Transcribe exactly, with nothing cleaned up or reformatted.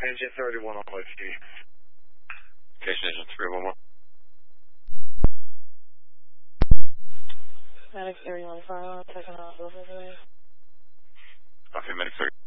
Engine thirty-one on Lake City. Location engine three one one. Medic thirty-one, five, taking off over there. Okay, Medic thirty.